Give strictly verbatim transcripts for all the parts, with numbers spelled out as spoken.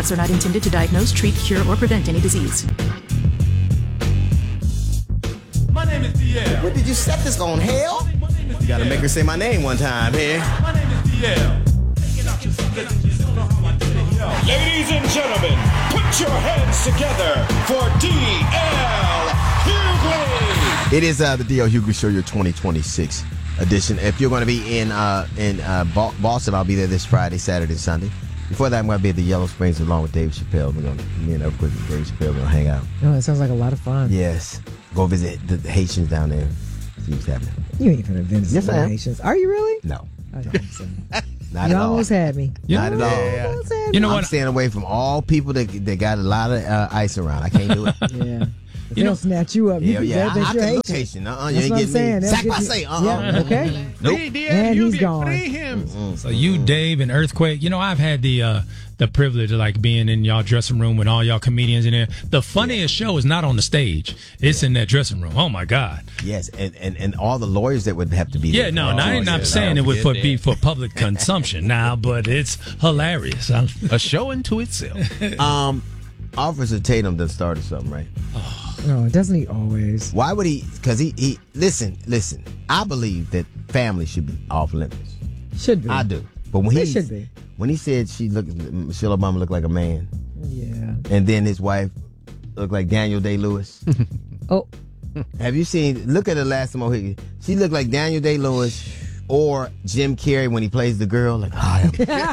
products are not intended to diagnose, treat, cure, or prevent any disease. My name is D L. What did you set this on, hell? You gotta make her say my name one time here. My name is D L. Ladies and gentlemen, put your hands together for D L Hughley. It is uh, the D L Hughley Show, your twenty twenty-six edition. If you're going to be in uh, in uh, Boston, I'll be there this Friday, Saturday, and Sunday. Before that, I'm going to be at the Yellow Springs along with Dave Chappelle. We're going to, me and Earthquake and Dave Chappelle, we're going to hang out. Oh, that sounds like a lot of fun. Yes. Go visit the, the Haitians down there. See what's happening. You ain't going to visit Yes, the I am. Haitians. Are you really? No. I don't think so. Not You at all. almost had me. Not at all. Almost had me. You know I'm what? staying away from all people that that got a lot of uh, ice around. I can't do it. Yeah. If You they'll know- snatch you up. You Yeah, can yeah. bet I, I you're can Haitian. location. Uh-uh, you That's ain't what I'm getting saying. me. They'll Sac get I you- say, uh-uh. Yeah, okay. Nope. And he's gone. So you, Dave, and Earthquake, you know, I've had the uh, the privilege of like being in y'all dressing room with all y'all comedians in there. The funniest show is not on the stage; it's in that dressing room. Oh my God! Yes, and, and, and all the lawyers that would have to be Yeah, there. no, no I'm not saying it would for, be for public consumption now, but it's hilarious. I'm, A show unto itself. Um, Officer Tatum done started something, right? No, doesn't he always? Why would he? Because he, he, listen, listen. I believe that family should be off limits. Should be. I do. But when he It should be. when he said she looked, Michelle Obama looked like a man, Yeah. and then his wife looked like Daniel Day-Lewis. Oh, Have you seen? Look at the last Mohican. She looked like Daniel Day-Lewis or Jim Carrey when he plays the girl. Like, oh,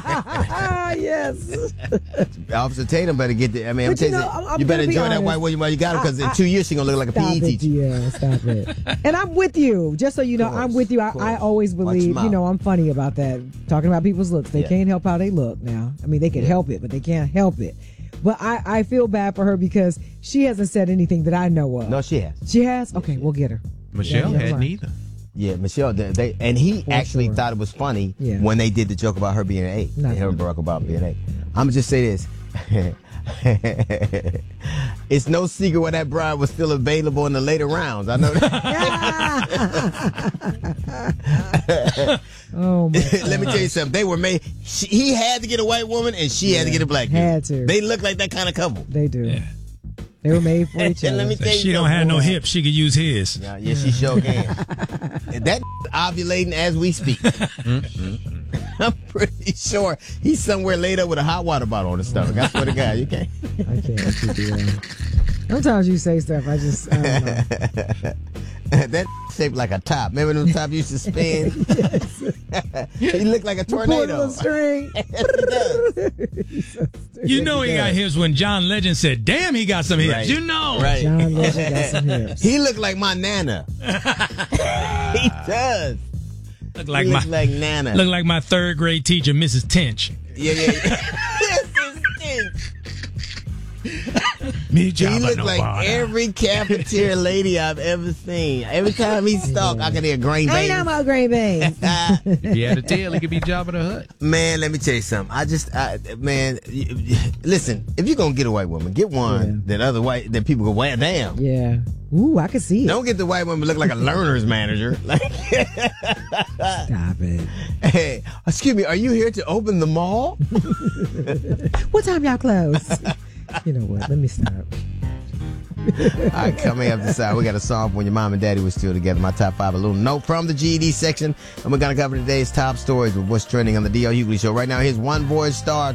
ah, yes. Officer Tatum better get the. I mean, I'm But you telling know, I'm- you, I'm you better gonna be enjoy that honest. white woman while you got her, because in I- two years she's gonna look like a Stop P E it, teacher. yeah, stop it. And I'm with you. Just so you know, Of course, I'm with you. I, of course. I always Watch believe, your you know, mouth. I'm funny about that. Talking about people's looks. They Yeah. can't help how they look now. I mean, they can Yeah. help it, but they can't help it. But I, I feel bad for her because she hasn't said anything that I know of. No, she has. She has? Okay, we'll get her. Michelle Yeah, had right. neither. Yeah, Michelle. They, they and he For actually sure. thought it was funny Yeah. when they did the joke about her being an A. Not And her and funny. Barack Obama being an A. I'm gonna just say this. It's no secret why that bride was still available in the later rounds. I know that. Oh, my Let me tell you something. They were made. She, he had to get a white woman, and she had to get a black had dude. to. They look like that kind of couple. They do. Yeah. They were made for each And other. let me tell you she don't something. have no hips; she could use his. Yeah, yeah, she sure can. And that ovulating as we speak. I'm pretty sure he's somewhere laid up with a hot water bottle on his stomach. I swear to God, you can't. I can't let you do that. Sometimes you say stuff, I just, I don't know. That shaped like a top. Remember them top used to spin? He looked like a Pull tornado. the string. You know he got hips when John Legend said, "Damn, he got some hips." Right. You know, Right. John Legend got some hips. He looked like my Nana. He does. Look like he my looks like Nana. look like my third grade teacher, Missus Tench. Yeah, yeah. This is Tinch. Me He Jabba looked no like bother. every cafeteria lady I've ever seen. Every time he stalked, I could hear green Ain't beans. no more green beans. If he had a tail, he could be Jabba the Hutt. Man, let me tell you something. I just, I, man, y- y- listen. If you're gonna get a white woman, get one that other white that people go, well, damn. Yeah. Ooh, I can see it. Don't get the white woman look like a learner's manager. Like, Stop it. hey, excuse me, are you here to open the mall? What time y'all close? You know what? Let me stop. All right, coming up this hour, we got a song from when your mom and daddy were still together. My top five, a little note from the G E D section, and we're gonna cover today's top stories with what's trending on the D L Hughley Show. Right now, here's One Voice star